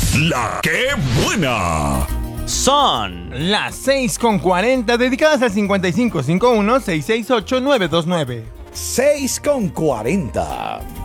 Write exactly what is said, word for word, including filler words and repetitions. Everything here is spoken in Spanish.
La que buena. Son las seis con cuarenta, dedicadas al cincuenta y cinco cincuenta y uno, seiscientos sesenta y ocho, novecientos veintinueve. seis con cuarenta.